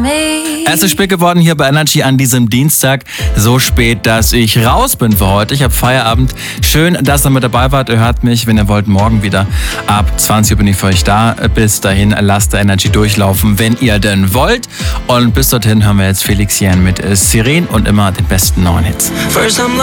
Es ist spät geworden hier bei Energy an diesem Dienstag. So spät, dass ich raus bin für heute. Ich habe Feierabend. Schön, dass ihr mit dabei wart. Ihr hört mich, wenn ihr wollt, morgen wieder. Ab 20 Uhr bin ich für euch da. Bis dahin lasst der Energy durchlaufen, wenn ihr denn wollt. Und bis dorthin haben wir jetzt Felix Jähn mit Siren und immer den besten neuen Hits.